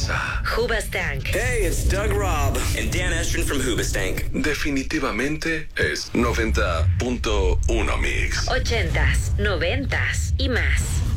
casa. Hoobastank. Hey, it's Doug Robb and Dan Estrin from Hoobastank. Definitivamente es 90.1 Mix. 80s, 90s y más.